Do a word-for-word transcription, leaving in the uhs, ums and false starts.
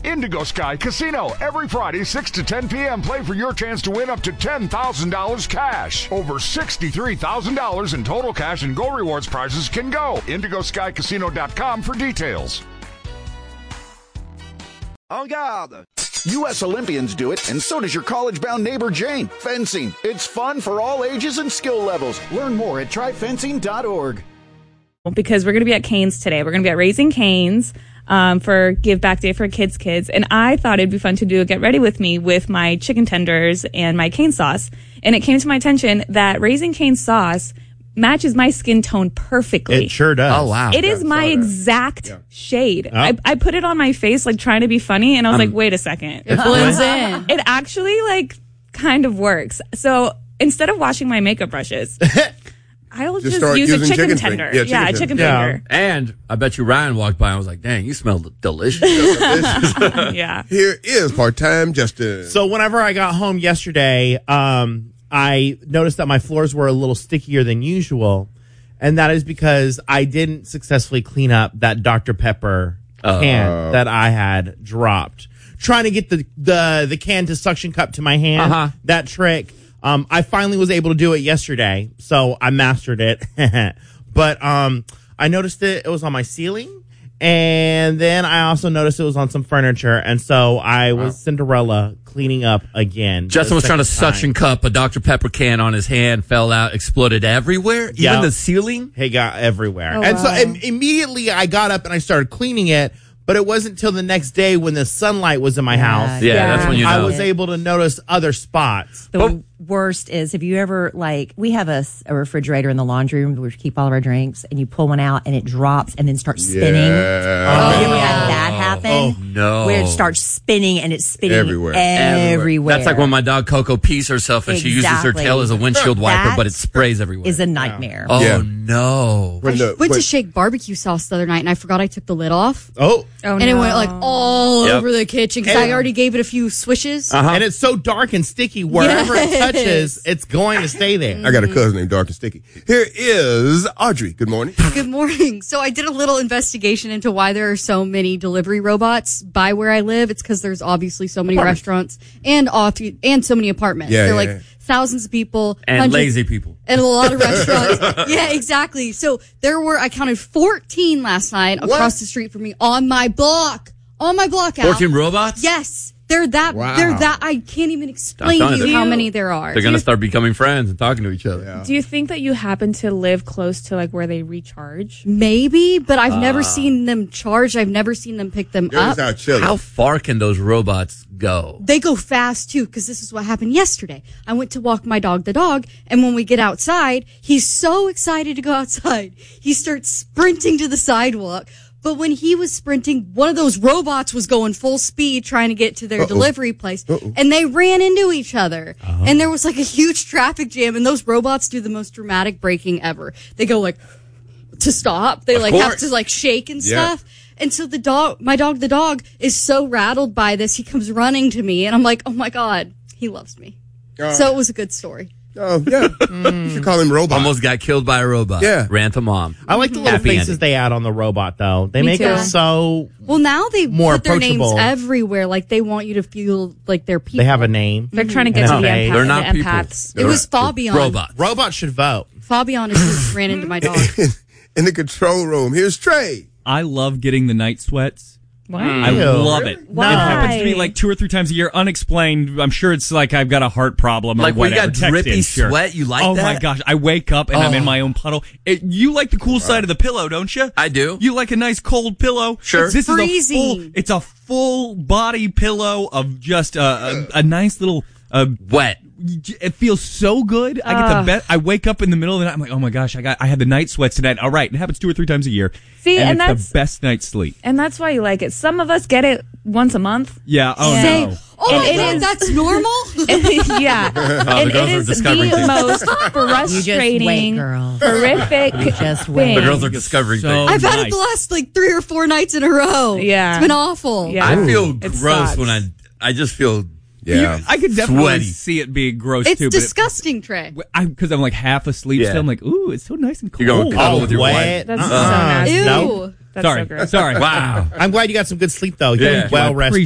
Indigo Sky Casino. Every Friday, six to ten p.m. Play for your chance to win up to ten thousand dollars cash. Over sixty-three thousand dollars in total cash and Go Rewards prizes can go. indigo sky casino dot com for details. En garde! U S Olympians do it, and so does your college-bound neighbor Jane. Fencing. It's fun for all ages and skill levels. Learn more at try fencing dot org. Because we're going to be at Cane's today. We're going to be at Raising Cane's um, for Give Back Day for Kids Kids. And I thought it'd be fun to do a Get Ready With Me with my chicken tenders and my cane sauce. And it came to my attention that Raising Cane's sauce matches my skin tone perfectly. It sure does. Oh, wow. It is my exact yeah. shade. Oh. I, I put it on my face, like, trying to be funny, and I was um, like, wait a second. It blends in. It actually, like, kind of works. So instead of washing my makeup brushes, I'll just, just use a chicken, chicken tender. Yeah, chicken, yeah, a chicken yeah. finger. And I bet you Ryan walked by and was like, dang, you smell delicious. Yeah. Here is part-time Justin. So whenever I got home yesterday, um, I noticed that my floors were a little stickier than usual. And that is because I didn't successfully clean up that Doctor Pepper uh, can that I had dropped. Trying to get the, the, the can to suction cup to my hand, uh-huh. that trick. Um, I finally was able to do it yesterday, so I mastered it. But um, I noticed it, it was on my ceiling, and then I also noticed it was on some furniture, and so I was wow. Cinderella cleaning up again. Justin was trying to time. suction cup a Doctor Pepper can on his hand, fell out, exploded everywhere, yep. even the ceiling. It got everywhere. Oh, and wow. so im- immediately I got up and I started cleaning it. But it wasn't until the next day when the sunlight was in my yeah, house. Yeah, yeah, that's when you know. I was able to notice other spots. The oh. worst is if you ever, like, we have a, a refrigerator in the laundry room where we keep all of our drinks, and you pull one out and it drops and then starts spinning. Yeah. Oh, Oh. you ever had that happen? Oh, no. Where it starts spinning and it's spinning Everywhere. everywhere. everywhere. That's like when my dog Coco pees herself and exactly. she uses her tail as a windshield wiper, that but it sprays everywhere. Is a nightmare. Oh, yeah. no. When the, went when, to shake barbecue sauce the other night, and I forgot I took the lid off. Oh. Oh, and no. it went like all Yep. over the kitchen because I already gave it a few swishes. Uh-huh. And it's so dark and sticky. Wherever Yes. it touches, it's going to stay there. I got a cousin named Dark and Sticky. Here is Audrey. Good morning. Good morning. So I did a little investigation into why there are so many delivery robots by where I live. It's because there's obviously so many restaurants and off and so many apartments. Yeah, They're yeah, like yeah. thousands of people And hundreds- lazy people. and a lot of restaurants. Yeah, exactly. So there were, I counted fourteen last night What? across the street from me on my block. On my block out. fourteen robots? Yes. They're that, Wow. they're that, I can't even explain I'm to telling you you. how many there are. They're going to start becoming friends and talking to each other. Yeah. Do you think that you happen to live close to, like, where they recharge? Maybe, but I've Uh, never seen them charged. I've never seen them pick them Here's up. how chilly. How far can those robots go? They go fast too, because this is what happened yesterday. I went to walk my dog, the dog, and when we get outside, he's so excited to go outside. He starts sprinting to the sidewalk. But when he was sprinting, one of those robots was going full speed trying to get to their Uh-oh. delivery place. Uh-oh. And they ran into each other. Uh-huh. And there was like a huge traffic jam. And those robots do the most dramatic braking ever. They go like to stop. They Of like have course. to like shake and Yeah. stuff. And so the dog, my dog, the dog is so rattled by this. He comes running to me and I'm like, oh my God, he loves me. Uh, So it was a good story. Oh, yeah. You should call him Robot. Almost got killed by a robot. Yeah. Ran to mom. I like the little Happy faces ending. they add on the robot, though. They Me make too. it so Well, now they more put their names approachable. everywhere. Like they want you to feel like they're people. They have a name. They're trying to get And to the, they- empath- they're not the people. empaths. It was Fabian. Robots. Robots should vote. Fabian is who ran into my dog. In the control room. Here's Trey. I love getting the night sweats. What? I Ew. love it. Why? It happens to me like two or three times a year, unexplained. I'm sure it's like I've got a heart problem or Like when you whatever. got Text drippy in, sure. sweat, you like oh that? my gosh, I wake up and I'm in Oh. my own puddle. It, you like the cool side of the pillow, don't you? I do. You like a nice cold pillow? Sure. It's, this Freezing. is a full. It's a full body pillow of just a, a, a nice little. Uh, Wet. It feels so good. I get the best. I wake up in the middle of the night. I'm like, oh my gosh, I got. I had the night sweats tonight. All right, it happens two or three times a year. See, and, and it's that's- the best night's sleep. And that's why you like it. Some of us get it once a month. Yeah. Oh Say- no. Oh And my it God, is- that's normal? Yeah. and girls it are is discovering the things. most You just frustrating, wait, girl. horrific You just thing. wait. The girls are discovering So- things. I've had it nice. the last like three or four nights in a row. Yeah. It's been awful. Yeah. I feel It gross sucks. when I. I just feel. Yeah. You- I could definitely Sweaty. see it being gross It's too. disgusting, Trey. But it, because I'm like half asleep Yeah. still. I'm like, ooh, it's so nice and cold. You're going cuddle Oh, with your wet. wife. That's Uh-uh. so nasty. Ew. No. That's sorry, so gross. sorry. Wow. I'm glad you got some good sleep, though. You're Yeah. well rested.